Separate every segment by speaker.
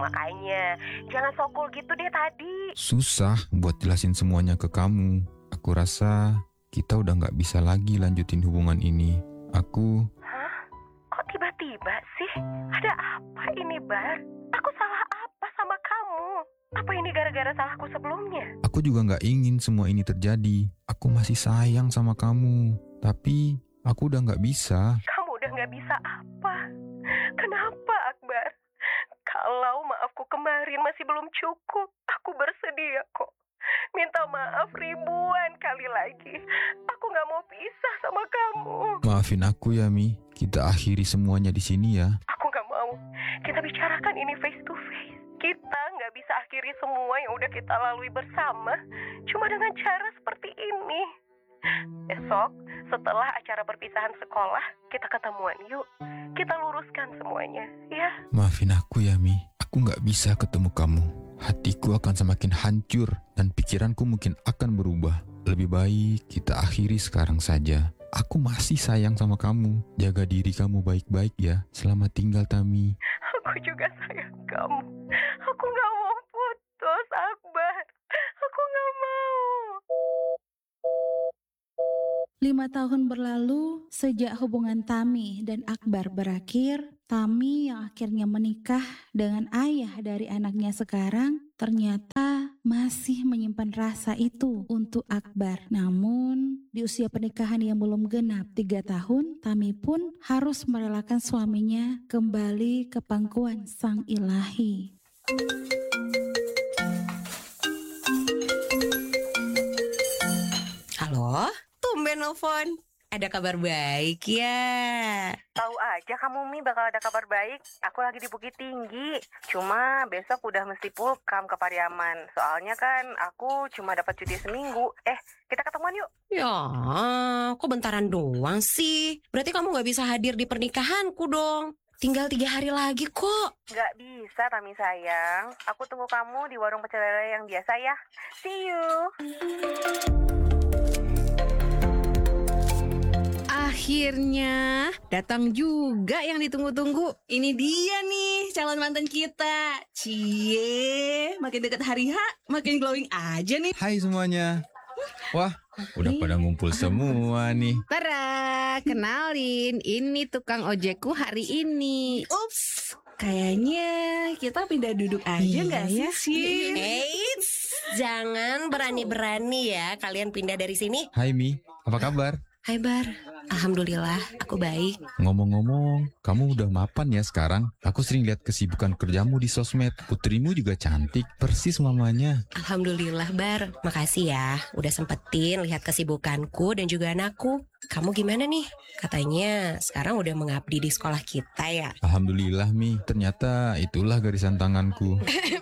Speaker 1: makanya jangan sokul gitu deh tadi.
Speaker 2: Susah buat jelasin semuanya ke kamu. Aku rasa kita udah gak bisa lagi lanjutin hubungan ini.
Speaker 1: Hah? Kok tiba-tiba sih? Ada apa ini, Bar? Aku salah apa sama kamu? Apa ini gara-gara salahku sebelumnya?
Speaker 2: Aku juga gak ingin semua ini terjadi. Aku masih sayang sama kamu. Tapi aku udah gak bisa.
Speaker 1: Kamu udah gak bisa apa? Kenapa, Akbar? Kalau maafku kemarin masih belum cukup, aku bersedia kok. Minta maaf ribuan kali lagi. Aku gak mau pisah sama kamu.
Speaker 2: Maafin aku ya, Mi. Kita akhiri semuanya di sini ya.
Speaker 1: Aku gak mau. Kita bicarakan ini face to face. Kita gak bisa akhiri semua yang udah kita lalui bersama cuma dengan cara seperti ini. Besok, setelah acara perpisahan sekolah, kita ketemuan yuk. Kita luruskan semuanya, ya.
Speaker 2: Maafin aku ya, Mi. Aku gak bisa ketemu kamu. Hatiku akan semakin hancur dan pikiranku mungkin akan berubah. Lebih baik kita akhiri sekarang saja. Aku masih sayang sama kamu. Jaga diri kamu baik-baik ya. Selamat tinggal, Tami.
Speaker 1: Aku juga sayang kamu. Aku gak mau putus, Akbar. Aku gak mau.
Speaker 3: 5 tahun berlalu sejak hubungan Tami dan Akbar berakhir. Tami yang akhirnya menikah dengan ayah dari anaknya sekarang ternyata masih menyimpan rasa itu untuk Akbar. Namun di usia pernikahan yang belum genap 3 tahun, Tami pun harus merelakan suaminya kembali ke pangkuan Sang Ilahi.
Speaker 4: Halo, tumben nelfon. Ada kabar baik ya?
Speaker 1: Tahu aja kamu, Mi, bakal ada kabar baik. Aku lagi di Bukit Tinggi. Cuma besok udah mesti pulkam ke Pariaman. Soalnya kan aku cuma dapat cuti seminggu. Kita ketemuan yuk.
Speaker 4: Ya, kok bentaran doang sih? Berarti kamu gak bisa hadir di pernikahanku dong. Tinggal 3 hari lagi kok.
Speaker 1: Gak bisa, Tami sayang. Aku tunggu kamu di warung pecel lele yang biasa ya. See you.
Speaker 5: Akhirnya datang juga yang ditunggu-tunggu. Ini dia nih calon mantan kita. Cie, makin dekat hari H, makin glowing aja nih.
Speaker 2: Hai semuanya. Wah, udah pada ngumpul semua nih.
Speaker 5: Tara, kenalin, ini tukang ojekku hari ini. Ups, kayaknya kita pindah duduk aja nggak sih?
Speaker 4: Eits, jangan berani-berani ya kalian pindah dari sini.
Speaker 2: Hai Mi, apa kabar?
Speaker 4: Hai Bar, alhamdulillah aku baik.
Speaker 2: Ngomong-ngomong, kamu udah mapan ya sekarang? Aku sering lihat kesibukan kerjamu di sosmed. Putrimu juga cantik, persis mamanya.
Speaker 4: Alhamdulillah Bar, makasih ya udah sempetin lihat kesibukanku dan juga anakku. Kamu gimana nih? Katanya sekarang udah mengabdi di sekolah kita ya?
Speaker 2: Alhamdulillah Mi, ternyata itulah garisan tanganku.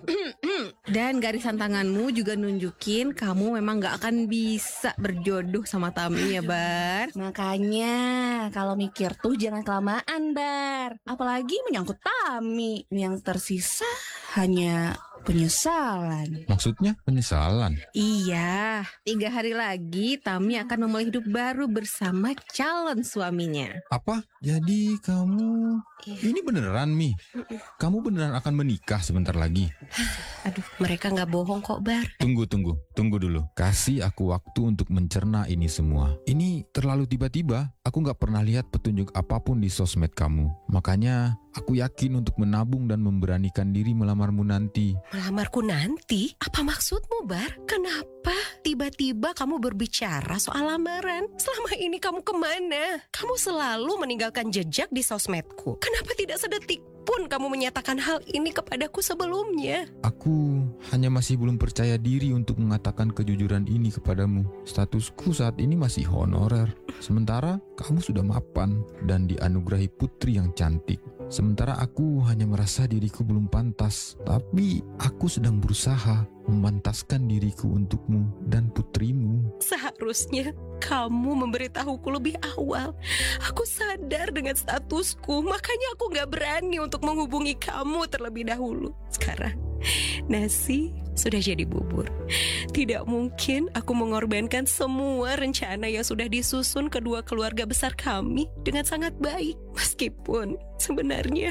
Speaker 5: Dan garisan tanganmu juga nunjukin kamu memang gak akan bisa berjodoh sama Tami ya Bar. Makanya kalau mikir tuh jangan kelamaan Bar. Apalagi menyangkut Tami. Yang tersisa hanya penyesalan.
Speaker 2: Maksudnya penyesalan?
Speaker 5: Iya, 3 hari lagi Tami akan memulai hidup baru bersama calon suaminya.
Speaker 2: Apa? Jadi kamu... Ini beneran Mi? Kamu beneran akan menikah sebentar lagi?
Speaker 4: Aduh, mereka gak bohong kok Bar.
Speaker 2: Tunggu dulu. Kasih aku waktu untuk mencerna ini semua. Ini terlalu tiba-tiba. Aku gak pernah lihat petunjuk apapun di sosmed kamu. Makanya aku yakin untuk menabung dan memberanikan diri melamarmu nanti.
Speaker 4: Melamarku nanti? Apa maksudmu Bar? Kenapa tiba-tiba kamu berbicara soal lamaran? Selama ini kamu kemana? Kamu selalu meninggalkan jejak di sosmedku. Kenapa tidak sedetik pun kamu menyatakan hal ini kepadaku sebelumnya?
Speaker 2: Aku hanya masih belum percaya diri untuk mengatakan kejujuran ini kepadamu. Statusku saat ini masih honorer. Sementara kamu sudah mapan dan dianugerahi putri yang cantik. Sementara aku hanya merasa diriku belum pantas. Tapi aku sedang berusaha memantaskan diriku untukmu dan putrimu.
Speaker 4: Seharusnya kamu memberitahuku lebih awal. Aku sadar dengan statusku, makanya aku gak berani untuk menghubungi kamu terlebih dahulu. Sekarang nasi sudah jadi bubur. Tidak mungkin aku mengorbankan semua rencana yang sudah disusun kedua keluarga besar kami dengan sangat baik. Meskipun sebenarnya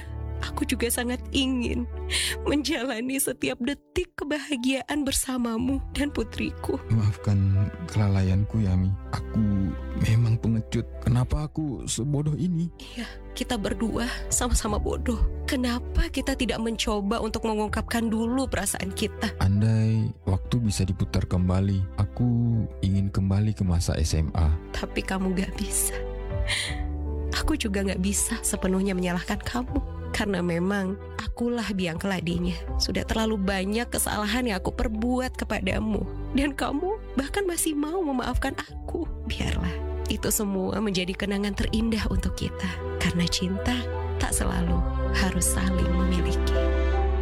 Speaker 4: aku juga sangat ingin menjalani setiap detik kebahagiaan bersamamu dan putriku.
Speaker 2: Maafkan kelalaianku, Yami. Aku memang pengecut. Kenapa aku sebodoh ini?
Speaker 4: Iya, kita berdua sama-sama bodoh. Kenapa kita tidak mencoba untuk mengungkapkan dulu perasaan kita?
Speaker 2: Andai waktu bisa diputar kembali, aku ingin kembali ke masa SMA.
Speaker 4: Tapi kamu gak bisa. Aku juga gak bisa sepenuhnya menyalahkan kamu. Karena memang akulah biang keladinya. Sudah terlalu banyak kesalahan yang aku perbuat kepadamu. Dan kamu bahkan masih mau memaafkan aku. Biarlah itu semua menjadi kenangan terindah untuk kita. Karena cinta tak selalu harus saling memiliki.